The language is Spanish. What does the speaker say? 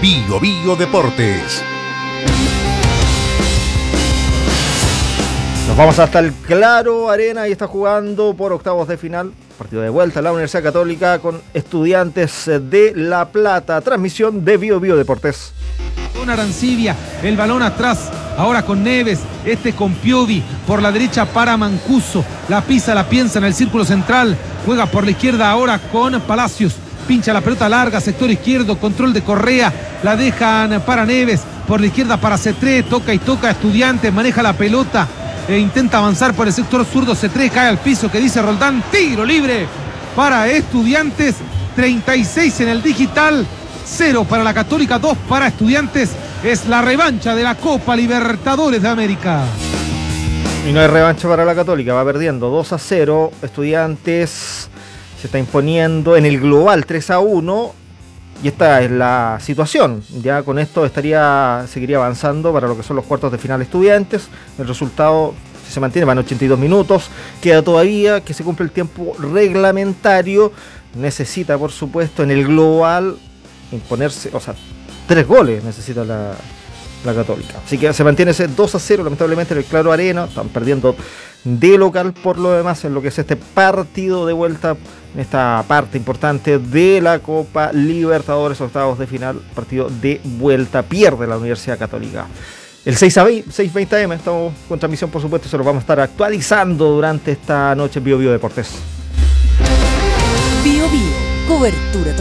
Bio Bio Deportes. Nos vamos hasta el Claro Arena y está jugando por octavos de final. Partido de vuelta la Universidad Católica con Estudiantes de La Plata. Transmisión de Bio Bio Deportes. Con Arancibia, el balón atrás, ahora con Neves, con Piovi, por la derecha para Mancuso, la pisa, la piensa en el círculo central, juega por la izquierda ahora con Palacios, pincha la pelota larga, sector izquierdo, control de Correa, la dejan para Neves, por la izquierda para Cetré, toca y toca Estudiantes, maneja la pelota, intenta avanzar por el sector zurdo, Cetré cae al piso, que dice Roldán, tiro libre para Estudiantes, 36 en el digital, 0 para la Católica, 2 para Estudiantes. Es la revancha de la Copa Libertadores de América. Y no hay revancha para la Católica, va perdiendo 2-0. Estudiantes se está imponiendo en el global 3-1. Y esta es la situación. Ya con esto seguiría avanzando para lo que son los cuartos de final Estudiantes. El resultado, si se mantiene, van 82 minutos. Queda todavía que se cumple el tiempo reglamentario. Necesita, por supuesto, en el global imponerse, 3 goles necesita la Católica. Así que se mantiene ese 2-0, lamentablemente, en el Claro Arena. Están perdiendo de local por lo demás en lo que es este partido de vuelta, en esta parte importante de la Copa Libertadores, octavos de final, partido de vuelta. Pierde la Universidad Católica. El 6:20 AM, estamos con transmisión, por supuesto, se lo vamos a estar actualizando durante esta noche en Bio Bio Deportes. Bio Bio, cobertura